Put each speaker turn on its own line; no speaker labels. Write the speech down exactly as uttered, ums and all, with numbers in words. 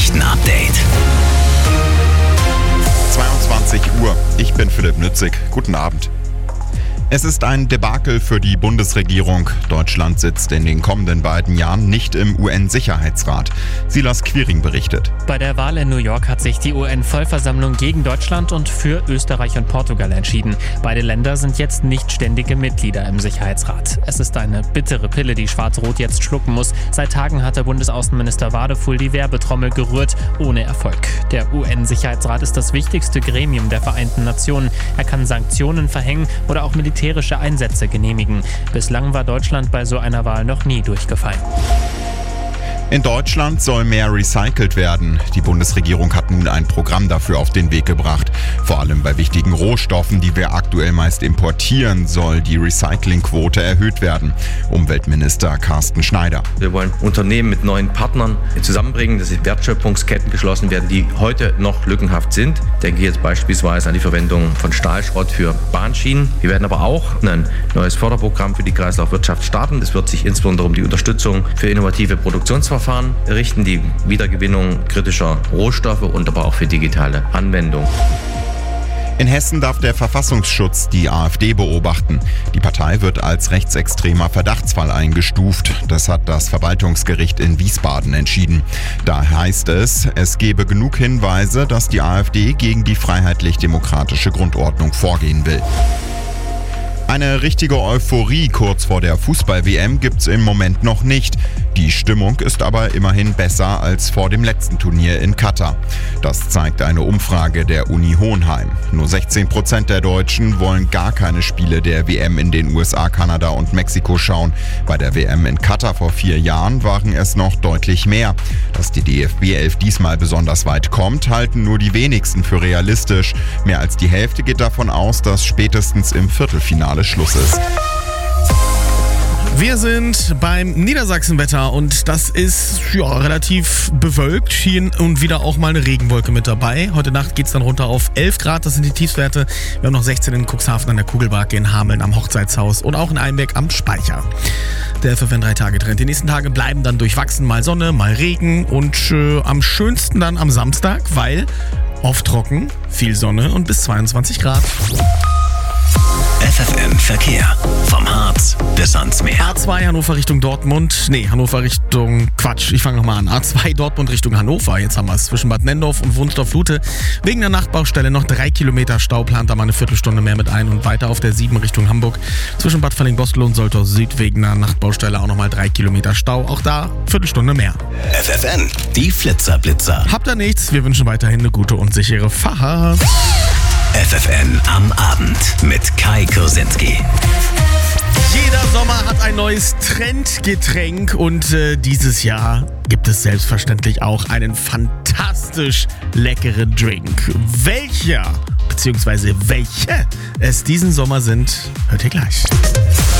Nachrichten-Update.
zweiundzwanzig Uhr. Ich bin Philipp Nützig. Guten Abend. Es ist ein Debakel für die Bundesregierung. Deutschland sitzt in den kommenden beiden Jahren nicht im U N-Sicherheitsrat. Silas Quiring berichtet.
Bei der Wahl in New York hat sich die U N-Vollversammlung gegen Deutschland und für Österreich und Portugal entschieden. Beide Länder sind jetzt nicht ständige Mitglieder im Sicherheitsrat. Es ist eine bittere Pille, die Schwarz-Rot jetzt schlucken muss. Seit Tagen hat der Bundesaußenminister Wadefuhl die Werbetrommel gerührt, ohne Erfolg. Der U N-Sicherheitsrat ist das wichtigste Gremium der Vereinten Nationen. Er kann Sanktionen verhängen oder auch militärische Einsätze genehmigen. Bislang war Deutschland bei so einer Wahl noch nie durchgefallen.
In Deutschland soll mehr recycelt werden. Die Bundesregierung hat nun ein Programm dafür auf den Weg gebracht. Vor allem bei wichtigen Rohstoffen, die wir aktuell meist importieren, soll die Recyclingquote erhöht werden. Umweltminister Carsten Schneider.
Wir wollen Unternehmen mit neuen Partnern zusammenbringen, dass Wertschöpfungsketten geschlossen werden, die heute noch lückenhaft sind. Ich denke jetzt beispielsweise an die Verwendung von Stahlschrott für Bahnschienen. Wir werden aber auch ein neues Förderprogramm für die Kreislaufwirtschaft starten. Es wird sich insbesondere um die Unterstützung für innovative Produktionsverfahren richten, die Wiedergewinnung kritischer Rohstoffe und aber auch für digitale Anwendung.
In Hessen darf der Verfassungsschutz die AfD beobachten. Die Partei wird als rechtsextremer Verdachtsfall eingestuft. Das hat das Verwaltungsgericht in Wiesbaden entschieden. Da heißt es, es gebe genug Hinweise, dass die AfD gegen die freiheitlich-demokratische Grundordnung vorgehen will. Eine richtige Euphorie kurz vor der Fußball-W M gibt's im Moment noch nicht. Die Stimmung ist aber immerhin besser als vor dem letzten Turnier in Katar. Das zeigt eine Umfrage der Uni Hohenheim. Nur sechzehn Prozent der Deutschen wollen gar keine Spiele der W M in den U S A, Kanada und Mexiko schauen. Bei der W M in Katar vor vier Jahren waren es noch deutlich mehr. Dass die D F B elf diesmal besonders weit kommt, halten nur die wenigsten für realistisch. Mehr als die Hälfte geht davon aus, dass spätestens im Viertelfinale Schluss ist.
Wir sind beim Niedersachsenwetter und das ist ja, relativ bewölkt. Hier und wieder auch mal eine Regenwolke mit dabei. Heute Nacht geht es dann runter auf elf Grad, das sind die Tiefstwerte. Wir haben noch sechzehn in Cuxhaven an der Kugelbarke, in Hameln am Hochzeitshaus und auch in Einbeck am Speicher. Der F F N drei Tage Trend. Die nächsten Tage bleiben dann durchwachsen, mal Sonne, mal Regen und äh, am schönsten dann am Samstag, weil oft trocken, viel Sonne und bis zweiundzwanzig Grad.
F F N Verkehr. Vom Harz bis ans Meer.
A zwei Hannover Richtung Dortmund. Nee, Hannover Richtung... Quatsch, ich fange nochmal an. A zwei Dortmund Richtung Hannover. Jetzt haben wir es. Zwischen Bad Nendorf und Wunstorf-Lute. Wegen der Nachtbaustelle noch drei Kilometer Stau. Plant da mal eine Viertelstunde mehr mit ein. Und weiter auf der sieben Richtung Hamburg. Zwischen Bad Falling-Bostel und Soltau Süd wegen der Nachtbaustelle auch nochmal drei Kilometer Stau. Auch da Viertelstunde mehr.
F F N, die Flitzer-Blitzer.
Habt ihr nichts? Wir wünschen weiterhin eine gute und sichere Fahrt.
F F N am Abend mit Kai Kursinski.
Jeder Sommer hat ein neues Trendgetränk und äh, dieses Jahr gibt es selbstverständlich auch einen fantastisch leckeren Drink. Welcher bzw. welche es diesen Sommer sind, hört ihr gleich.